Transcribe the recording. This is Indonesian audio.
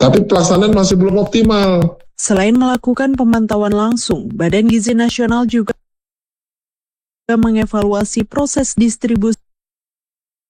Tapi pelaksanaan masih belum optimal. Selain melakukan pemantauan langsung, Badan Gizi Nasional juga mengevaluasi proses distribusi